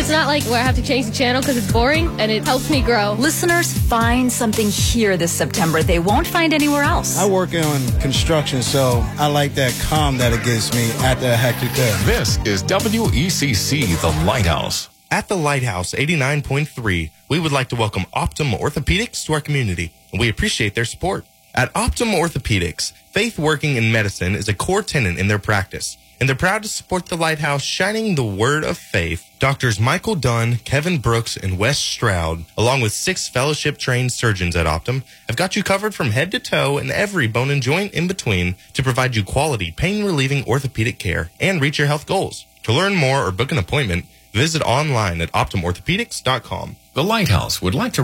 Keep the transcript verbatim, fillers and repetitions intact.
it's not like where I have to change the channel because it's boring, and it helps me grow. Listeners, find something here this September they won't find anywhere else. I work in construction, so I like that calm that it gives me after a hectic day. This is W E C C, The Lighthouse. At The Lighthouse eighty-nine point three, we would like to welcome Optum Orthopedics to our community, and we appreciate their support. At Optum Orthopedics, faith working in medicine is a core tenet in their practice, and they're proud to support The Lighthouse shining the word of faith. Doctors Michael Dunn, Kevin Brooks, and Wes Stroud, along with six fellowship-trained surgeons at Optum, have got you covered from head to toe and every bone and joint in between to provide you quality, pain-relieving orthopedic care and reach your health goals. To learn more or book an appointment, visit online at optum orthopedics dot com. The Lighthouse would like to